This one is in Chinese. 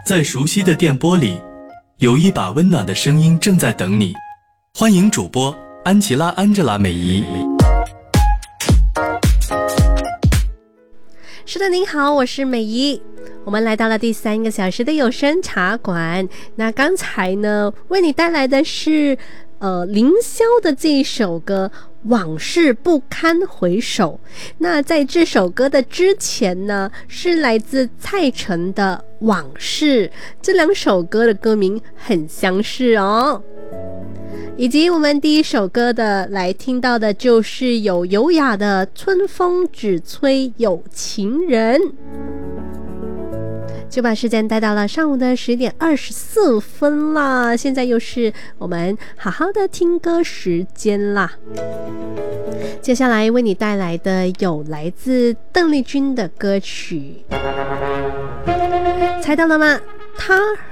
在熟悉的电波里，有一把温暖的声音正在等你。欢迎主播安琪拉、安吉拉、美仪。 是的，您好，我是美仪。我们来到了第3个小时的有声茶馆。那刚才呢，为你带来的是凌霄的这一首歌《往事不堪回首》。那在这首歌的之前呢，是来自蔡成的《往事》。这2首歌的歌名很相似哦。以及我们第一首歌的来听到的就是有优雅的春风只吹有情人。就把时间带到了上午的10点24分啦，现在又是我们好好的听歌时间啦。接下来为你带来的有来自邓丽君的歌曲，猜到了吗？她